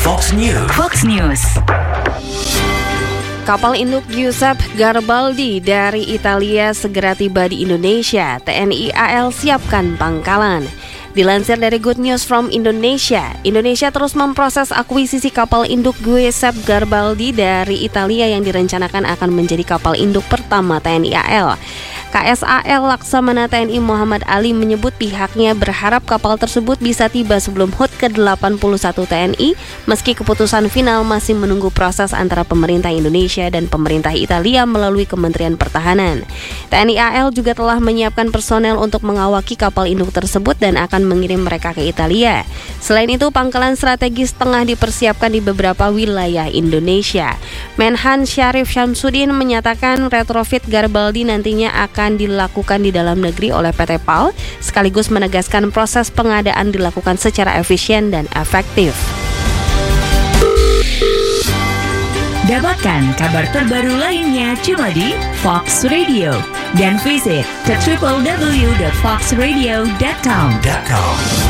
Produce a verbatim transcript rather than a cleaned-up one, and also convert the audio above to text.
Fox News. Fox News. Kapal induk Giuseppe Garibaldi dari Italia segera tiba di Indonesia. T N I A L siapkan pangkalan. Dilansir dari Good News from Indonesia, Indonesia terus memproses akuisisi kapal induk Giuseppe Garibaldi dari Italia yang direncanakan akan menjadi kapal induk pertama T N I A L. K S A L Laksamana T N I Muhammad Ali menyebut pihaknya berharap kapal tersebut bisa tiba sebelum H U T ke delapan puluh satu T N I, meski keputusan final masih menunggu proses antara pemerintah Indonesia dan pemerintah Italia melalui Kementerian Pertahanan. T N I A L juga telah menyiapkan personel untuk mengawaki kapal induk tersebut dan akan mengirim mereka ke Italia. Selain itu, pangkalan strategis tengah dipersiapkan di beberapa wilayah Indonesia. Menhan Syarif Syamsuddin menyatakan retrofit Garibaldi nantinya akan akan dilakukan di dalam negeri oleh P T P A L, sekaligus menegaskan proses pengadaan dilakukan secara efisien dan efektif. Dapatkan kabar terbaru lainnya cuma di Fox Radio dan visit ke w w w dot fox radio dot com.